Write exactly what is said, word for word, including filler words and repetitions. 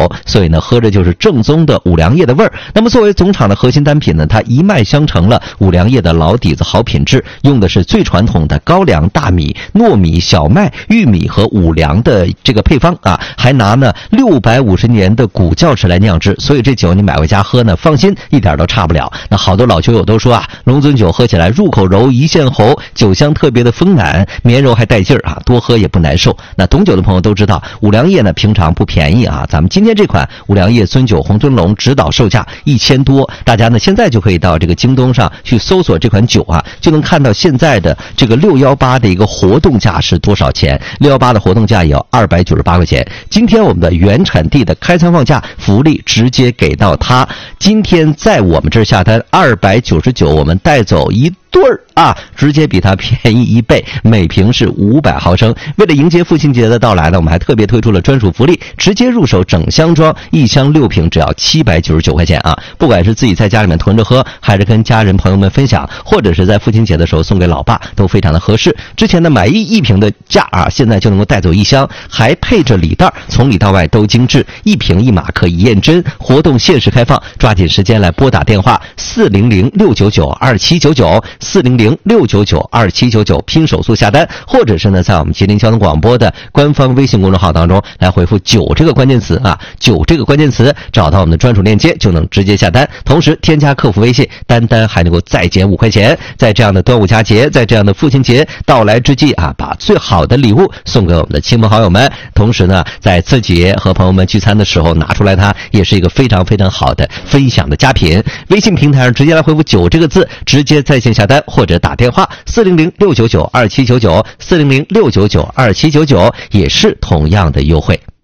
所以呢，喝着就是正宗的五粮液的味儿。那么作为总厂的核心单品呢，它一脉相承了五粮液的老底子、好品质，用的是最传统的高粱、大米、糯米、小麦、玉米和五粮的这个配方啊，还拿呢六百五十年的古窖池来酿制，所以这酒你买回家喝呢，放心，一点都差不了。那好多老酒友都说啊，龙尊酒喝起来入口柔，一线喉，酒香特别的丰满，绵柔还带劲儿啊，多喝也不难受。那懂酒的朋友都知道，五粮液呢平常不便宜啊，咱们今天这款五粮液尊酒红尊龙指导售价一千多，大家呢现在就可以到这个京东上去搜索这款酒啊，就能看到现在的这个六一八的一个活动价是多少钱。六一八的活动价也要二百九十八块钱。今天我们的原产地的开仓放价福利直接给到它，今天在我们这儿下单二百九十九，我们带走一对儿啊，直接比它便宜一倍，每瓶是五百毫升。为了迎接父亲节的到来呢，我们还特别推出了专属福利，直接入手整箱装，一箱六瓶只要七百九十九块钱啊！不管是自己在家里面囤着喝，还是跟家人朋友们分享，或者是在父亲节的时候送给老爸，都非常的合适。之前呢买一一瓶的价啊，现在就能够带走一箱，还配着礼袋，从里到外都精致，一瓶一码可以验真。活动限时开放，抓紧时间来拨打电话四零零六九九二七九九。四零零六九九二七九九拼手速下单，或者是呢在我们吉林交通广播的官方微信公众号当中来回复酒这个关键词啊，酒这个关键词找到我们的专属链接就能直接下单，同时添加客服微信，单单还能够再减五块钱。在这样的端午佳节，在这样的父亲节到来之际啊，把最好的礼物送给我们的亲朋好友们，同时呢在自己和朋友们聚餐的时候拿出来，它也是一个非常非常好的分享的佳品。微信平台上直接来回复酒这个字，直接在线下单，或者打电话四零零六九九二七九九，四零零六九九二七九九也是同样的优惠。